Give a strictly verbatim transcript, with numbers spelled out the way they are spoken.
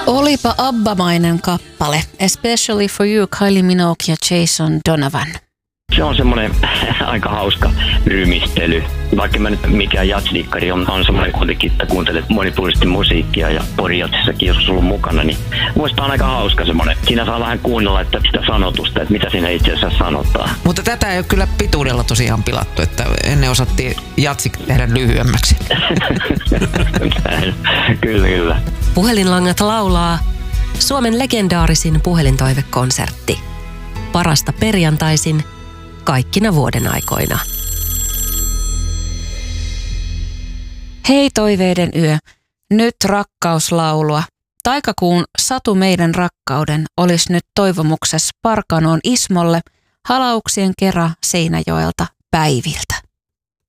Olipa abbamainen kappale, Especially for You, Kylie Minogue ja Jason Donovan. Se on semmoinen aika hauska rymistely. Vaikka mä nyt mikään jazzdikkari on, on semmoinen kuitenkin, että kuuntelet monipuolisesti musiikkia ja porijatsissakin joskus ollut mukana, niin muista on aika hauska semmoinen. Siinä saa vähän kuunnella että sitä sanotusta, että mitä siinä itse asiassa sanotaan. Mutta tätä ei ole kyllä pituudella tosiaan pilattu, että ennen osattiin jatsi tehdä lyhyemmäksi. Kyllä, kyllä. Puhelinlangat laulaa Suomen legendaarisin puhelintoivekonsertti. Parasta perjantaisin kaikkina vuoden aikoina. Hei toiveiden yö, nyt rakkauslaulua. Taikakuun Satu meidän rakkauden olisi nyt toivomuksessa Parkanoon Ismolle halauksien kera Seinäjoelta Päiviltä.